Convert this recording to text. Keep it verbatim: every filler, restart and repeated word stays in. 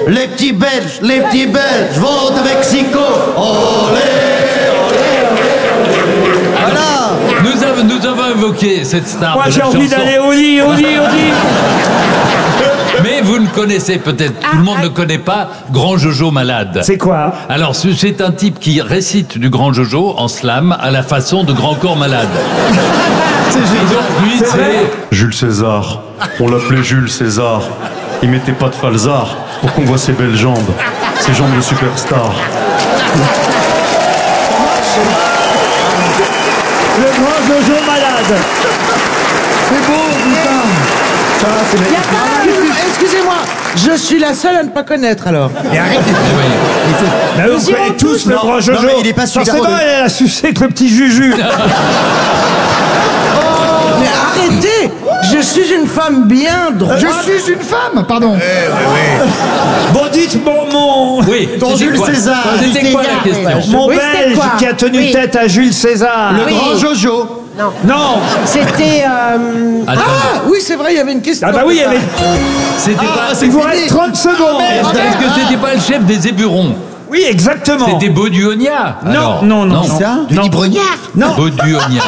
Les petits Belges, les petits Belges vont au Mexico. Olé, Voilà. Nous avons, nous avons évoqué cette star Moi de j'ai la envie chanson. d'aller au lit, au lit, au lit. Mais vous ne connaissez peut-être, tout le monde ne connaît pas Grand Jojo Malade. C'est quoi? Alors, ce- c'est un type qui récite du Grand Jojo en slam à la façon de Grand Corps Malade. C'est Et génial. donc, lui, C'est vrai c'est... Jules César, on l'appelait Jules César. Il mettait pas de falzar pour qu'on voit ses belles jambes, ses jambes de superstar. Le grand Jojo malade. C'est beau, putain. Ça, c'est Y a pas Ah, excusez-moi, je suis la seule à ne pas connaître alors. Et arrête. Eh oui. Bah, Nous vous irons connaissez tous tous, le non. grand Jojo. Non, mais il est pas super Forcément, drôle. elle a sucé avec le petit Juju. Mais arrêtez, je suis une femme bien droite. Je suis une femme, pardon. Bon, dites bon, mon, Oui, Ton c'était Jules quoi- César. C'était Jules quoi César, la question? mon Oui, c'était Belge quoi qui a tenu Oui. tête à Jules César. Le Oui. grand Jojo. Non. C'était. euh, Attends, Ah oui, c'est vrai, il y avait une question. Ah bah oui, il y avait... c'était pas... il vous reste trente secondes. Est-ce que c'était pas le chef des Éburons? Oui, exactement. C'était Bauduogna. Non, alors. non, non. non. Ça Du Non. Libroniard. Non. Bauduogna.